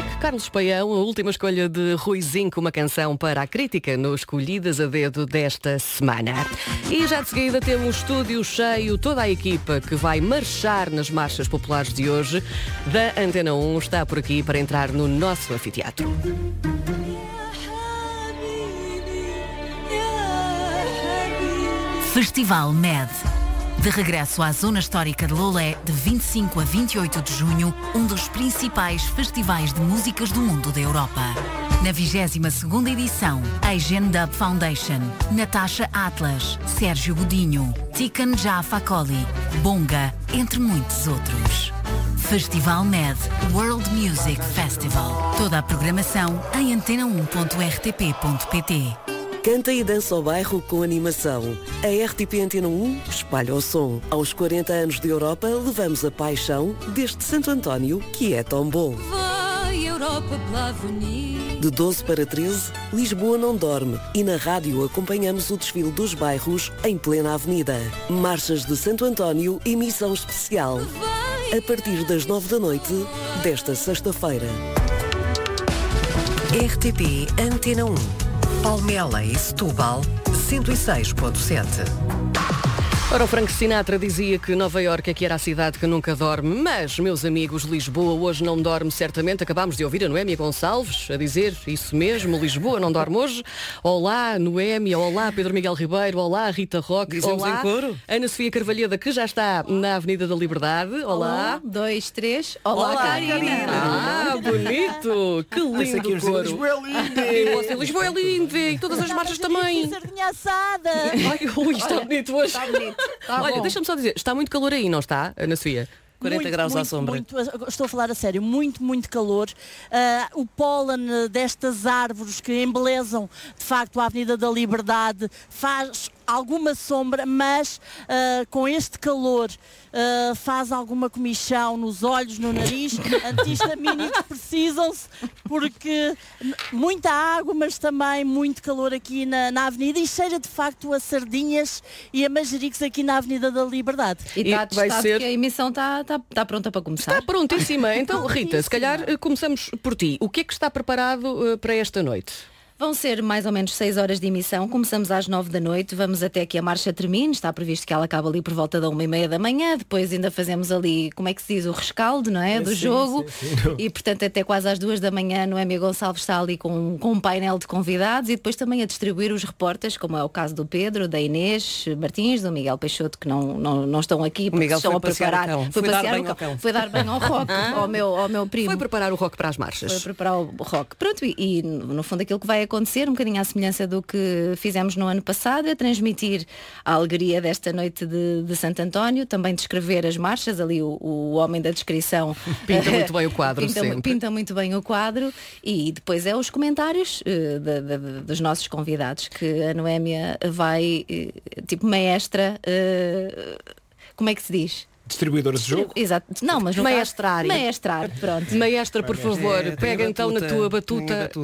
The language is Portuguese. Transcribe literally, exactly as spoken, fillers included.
Carlos Paião, a última escolha de Rui Zinco, uma canção para a crítica no Escolhidas a Dedo desta semana. E já de seguida temos estúdio cheio, toda a equipa que vai marchar nas marchas populares de hoje da Antena um está por aqui para entrar no nosso anfiteatro. Festival M E D. De regresso à Zona Histórica de Loulé, de vinte e cinco a vinte e oito de junho, um dos principais festivais de músicas do mundo da Europa. Na vigésima segunda edição, Asian Dub Foundation, Natasha Atlas, Sérgio Godinho, Tiken Jah Fakoly, Bonga, entre muitos outros. Festival M E D World Music Festival. Toda a programação em antena um ponto r t p ponto p t. Canta e dança ao bairro com animação. A R T P Antena um espalha o som. Aos quarenta anos de Europa, levamos a paixão deste Santo António, que é tão bom. Vai, Europa pela avenida. De doze para treze, Lisboa não dorme. E na rádio acompanhamos o desfile dos bairros em plena avenida. Marchas de Santo António, emissão especial. A partir das nove da noite, desta sexta-feira. R T P Antena um. Palmela e Setúbal, cento e seis ponto sete. Ora, o Frank Sinatra dizia que Nova Iorque é que era a cidade que nunca dorme, mas, meus amigos, Lisboa hoje não dorme certamente. Acabámos de ouvir a Noémia Gonçalves a dizer isso mesmo, Lisboa não dorme hoje. Olá, Noémia, olá, Pedro Miguel Ribeiro, olá, Rita Roque, Dizemos olá, em coro. Ana Sofia Carvalheda, que já está na Avenida da Liberdade. Olá. Um, dois, três. Olá, Olá, Karina. Ah, bonito. Que lindo aqui o coro. Lisboa é lindo. E você, Lisboa é lindo, e todas as marchas também. Sardinha assada. Ai, ui, está Olha, bonito hoje. Está bonito. Está Olha, bom. deixa-me só dizer, está muito calor aí, não está, Ana Sofia? quarenta Muito, graus à muito, sombra. muito, estou a falar a sério, muito, muito calor. Ah, o pólen destas árvores que embelezam de facto a Avenida da Liberdade faz alguma sombra, mas ah, com este calor ah, faz alguma comichão nos olhos, no nariz. Antihistamínicos precisam-se porque muita água, mas também muito calor aqui na, na Avenida e cheira de facto a sardinhas e a manjericos aqui na Avenida da Liberdade. E está E vai testado ser- que a emissão está, está, está pronta para começar. Está prontíssima. Então, Rita, se calhar eh, começamos por ti. O que é que está preparado eh, para esta noite? Vão ser mais ou menos seis horas de emissão. Começamos às nove da noite, vamos até que a marcha termine. Está previsto que ela acabe ali por volta da uma e meia da manhã. Depois ainda fazemos ali, como é que se diz, o rescaldo, não é? Do jogo. E portanto até quase às duas da manhã Noémia Gonçalves está ali com, com um painel de convidados e depois também a distribuir os repórteres, como é o caso do Pedro, da Inês Martins, do Miguel Peixoto, que não, não, não estão aqui porque Miguel estão foi a passear o preparar. cão. Foi Foi dar passear banho o ao cão. Foi dar banho ao rock, ao meu, ao meu primo. Foi preparar o rock para as marchas. Foi preparar o rock. Pronto, e, e no fundo aquilo que vai acontecer, um bocadinho à semelhança do que fizemos no ano passado, é transmitir a alegria desta noite de, de Santo António, também descrever as marchas, ali o, o homem da descrição Pinta muito bem o quadro, pinta, sempre. pinta muito bem o quadro e depois é os comentários eh, de- de- de- dos nossos convidados, que a Noémia vai, eh, tipo maestra, eh, como é que se diz? Distribuidores de jogo. Exato. Não, mas no caso- Maestrar. Maestrar, pronto. Maestra, por favor, É, pega tem a então na batuta, tua tem a batuta batuta.